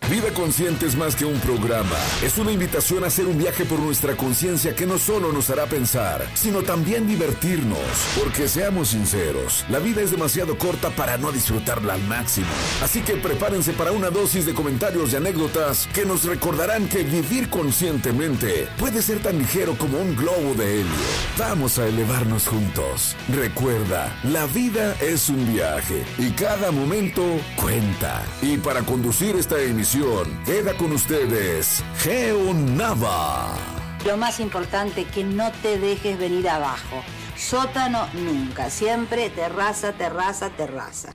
Vida Consciente es más que un programa. Es una invitación a hacer un viaje por nuestra conciencia que no solo nos hará pensar, sino también divertirnos. Porque seamos sinceros, la vida es demasiado corta para no disfrutarla al máximo. Así que prepárense para una dosis de comentarios y anécdotas que nos recordarán que vivir conscientemente puede ser tan ligero como un globo de helio. Vamos a elevarnos juntos. Recuerda, la vida es un viaje y cada momento cuenta. Y para conducir esta emisión, queda con ustedes Geo Nava. Lo más importante, que no te dejes venir abajo. Sótano nunca, siempre terraza, terraza, terraza.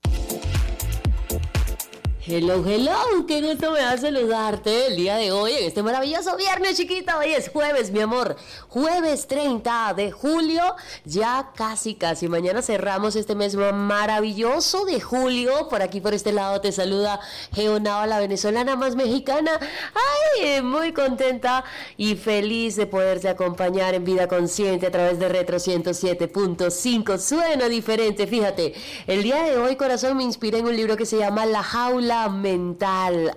Hello, hello, qué gusto me da saludarte el día de hoy en este maravilloso viernes, chiquita. Hoy es jueves, mi amor, jueves 30 de julio, ya casi, mañana cerramos este mes maravilloso de julio. Por aquí, por este lado, te saluda Geonava, la venezolana más mexicana. Ay, muy contenta y feliz de poderte acompañar en Vida Consciente a través de Retro 107.5, suena diferente. Fíjate, el día de hoy, corazón, me inspiré en un libro que se llama La Jaula Mental,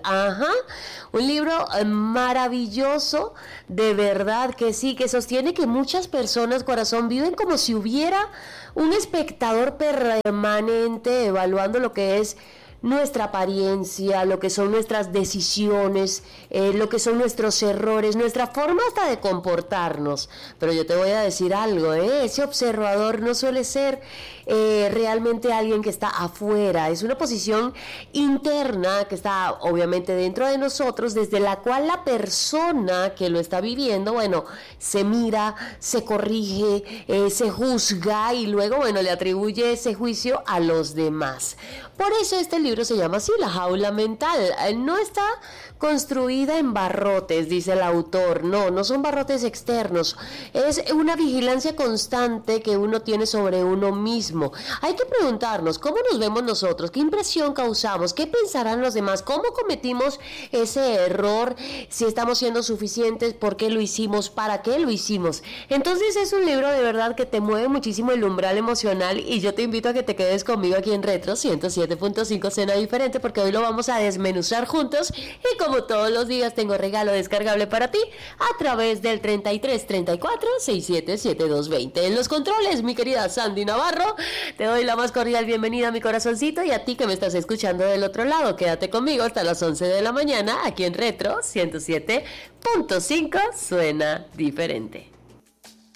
un libro maravilloso, de verdad que sí, que sostiene que muchas personas, corazón, viven como si hubiera un espectador permanente evaluando lo que es nuestra apariencia, lo que son nuestras decisiones, lo que son nuestros errores, nuestra forma hasta de comportarnos. Pero yo te voy a decir algo, ese observador no suele ser realmente alguien que está afuera, es una posición interna que está obviamente dentro de nosotros, desde la cual la persona que lo está viviendo, bueno, se mira, se corrige, se juzga y luego, bueno, le atribuye ese juicio a los demás. Por eso este libro se llama así, La Jaula Mental. No está construida en barrotes, dice el autor. No son barrotes externos. Es una vigilancia constante que uno tiene sobre uno mismo. Hay que preguntarnos cómo nos vemos nosotros, qué impresión causamos, qué pensarán los demás, cómo cometimos ese error, si estamos siendo suficientes, por qué lo hicimos, para qué lo hicimos. Entonces es un libro de verdad que te mueve muchísimo el umbral emocional y yo te invito a que te quedes conmigo aquí en Retro 107.5 Cena Diferente, porque hoy lo vamos a desmenuzar juntos y como todos los días tengo regalo descargable para ti a través del 33 34 67 7220. En los controles, mi querida Sandy Navarro, te doy la más cordial bienvenida a mi corazoncito, y a ti que me estás escuchando del otro lado, quédate conmigo hasta las 11 de la mañana aquí en Retro 107.5 Suena Diferente.